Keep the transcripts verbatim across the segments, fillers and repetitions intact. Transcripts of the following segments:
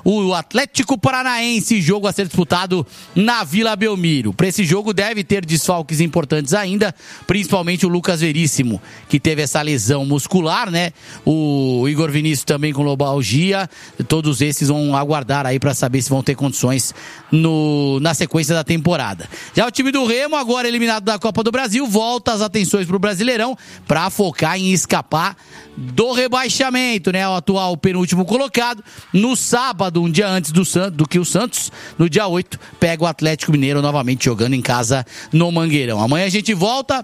o Atlético Paranaense, jogo a ser disputado na Vila Belmiro. Para esse jogo deve ter desfalques importantes ainda, principalmente o Lucas Veríssimo, que teve essa lesão muscular, né? O Igor Vinícius também com lombalgia. Todos esses vão aguardar aí para saber se vão ter condições no, na sequência da temporada. Já o time do Remo, agora eliminado da Copa do Brasil, volta as atenções para o Brasileirão para focar em escapar do rebaixamento, né? O atual penúltimo colocado. No sábado, um dia antes do, do que o Santos, no dia oito, pega o Atlético Mineiro novamente jogando em casa no Mangueirão. Amanhã a gente volta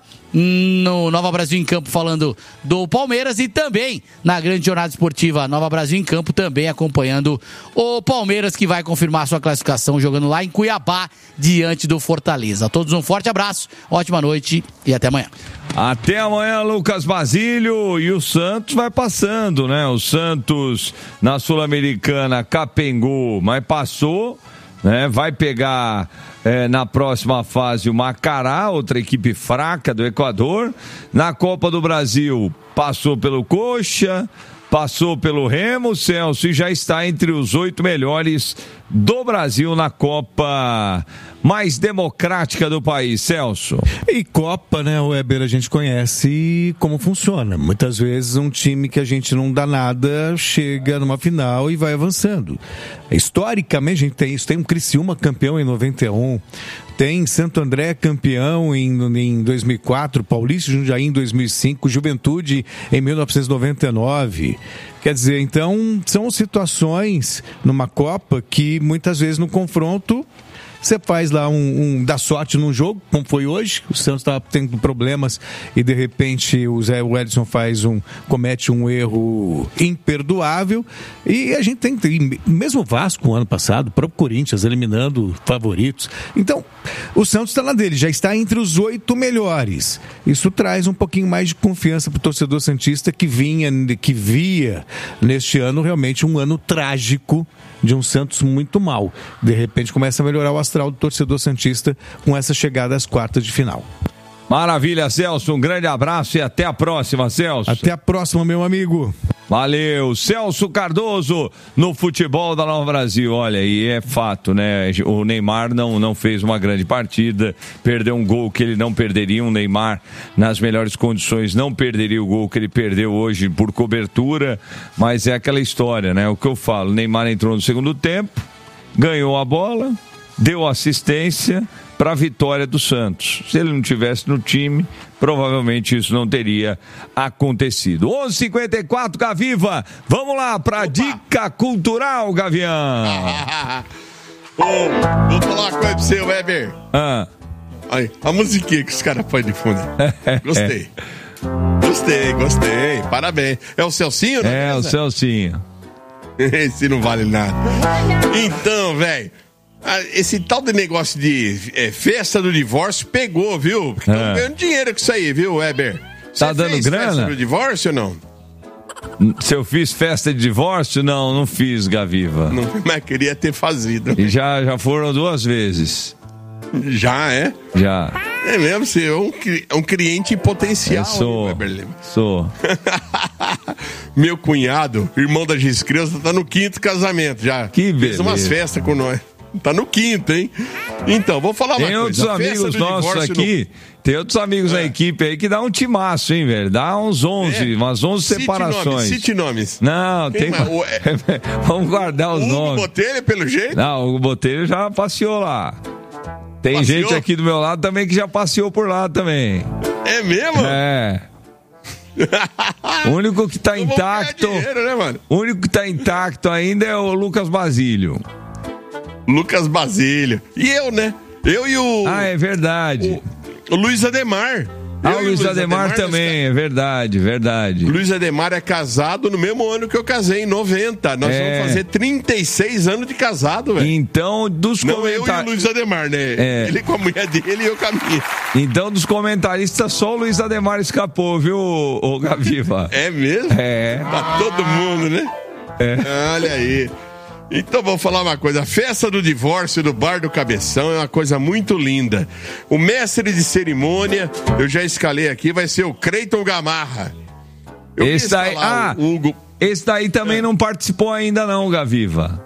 no Nova Brasil em Campo falando do Palmeiras e também na grande jornada esportiva Nova Brasil em Campo, também acompanhando o Palmeiras, que vai confirmar sua classificação jogando lá em Cuiabá diante do Fortaleza. A todos um forte abraço, ótima noite e até amanhã. Até amanhã, Lucas Basílio. E o Santos vai passando, né? O Santos na Sul-Americana capengou, mas passou, né? Vai pegar é, na próxima fase o Macará, outra equipe fraca do Equador. Na Copa do Brasil passou pelo Coxa, passou pelo Remo, Celso, e já está entre os oito melhores do Brasil na Copa mais democrática do país, Celso. E Copa, né, Weber, a gente conhece como funciona. Muitas vezes um time que a gente não dá nada chega numa final e vai avançando. Historicamente a gente tem isso, tem um Criciúma campeão em noventa e um, tem Santo André campeão em, em dois mil e quatro, Paulista e Jundiaí em dois mil e cinco, Juventude em mil novecentos e noventa e nove. Quer dizer, então são situações numa Copa que muitas vezes no confronto você faz lá um, um dá sorte num jogo, como foi hoje, o Santos estava tendo problemas e de repente o Zé Wellison faz um, comete um erro imperdoável, e a gente tem, tem mesmo o Vasco ano passado, o próprio Corinthians eliminando favoritos. Então, o Santos está lá dele, já está entre os oito melhores. Isso traz um pouquinho mais de confiança para o torcedor santista que vinha, que via neste ano realmente um ano trágico de um Santos muito mal. De repente começa a melhorar o astral do torcedor santista com essa chegada às quartas de final. Maravilha, Celso, um grande abraço e até a próxima, Celso. Até a próxima, meu amigo. Valeu, Celso Cardoso no futebol da Nova Brasil. Olha, e é fato, né? O Neymar não, não fez uma grande partida, perdeu um gol que ele não perderia. Um Neymar nas melhores condições não perderia o gol que ele perdeu hoje por cobertura, mas é aquela história, né? O que eu falo, o Neymar entrou no segundo tempo, ganhou a bola, deu assistência para a vitória do Santos. Se ele não tivesse no time, provavelmente isso não teria acontecido. onze e cinquenta e quatro, Gaviva. Vamos lá para a dica cultural, Gavião. Ô, vou falar uma coisa pra você, Weber. Ah. Aí, a musiquinha que os caras põem de fundo. Gostei. Gostei, gostei. Parabéns. É o Celcinho, né? É, o Celcinho. Esse não vale nada. Então, velho, esse tal de negócio de é, festa do divórcio pegou, viu? Porque estão É. ganhando dinheiro com isso aí, viu, Weber? Você Tá dando fez grana? festa do divórcio ou não? Se eu fiz festa de divórcio? Não, não fiz, Gaviva. Não, mas queria ter fazido. E já, já foram duas vezes. Já, é? Já. É mesmo, você é um, cli- um cliente potencial. Eu sou. hein, Weber Lima? Sou. Meu cunhado, irmão da Gis Creuza, tá no quinto casamento já. Que Fez beleza. umas festas com nós. Tá no quinto, hein? Então, vou falar uma Tem coisa. outros A festa amigos do nossos divórcio aqui, tem outros amigos É. na equipe aí que dá um timaço, hein, velho? Dá uns onze, É. umas onze Cite separações. nomes, cite nomes. Não, Quem tem. mais? O- é- Vamos guardar os Hugo nomes. Botelho, pelo jeito? Não, o Botelho já passeou lá. Tem Passeou? gente aqui do meu lado também que já passeou por lá também. É mesmo? É. O único que tá Então vamos ganhar intacto. dinheiro, né, mano? O único que tá intacto ainda é o Lucas Basílio. Lucas Basílio. E eu, né? Eu e o, Ah, é verdade. o Luiz Ademar. Ah, Eu o e Luiz Ademar nós também, é verdade, verdade. O Luiz Ademar é casado no mesmo ano que eu casei, em noventa. Nós É. vamos fazer trinta e seis anos de casado, velho. Então, dos Não, eu e o comentários. Luiz Ademar, né? É. Ele com a mulher dele e eu com a minha. Então, dos comentaristas, só o Luiz Ademar escapou, viu, ô Gaviva? É mesmo? É. Tá todo mundo, né? É. Olha aí. Então, vou falar uma coisa. A festa do divórcio do Bar do Cabeção é uma coisa muito linda. O mestre de cerimônia, eu já escalei aqui, vai ser o Creiton Gamarra. Eu Esse queria daí, escalar ah, o Hugo. esse daí também não participou ainda não, Gaviva.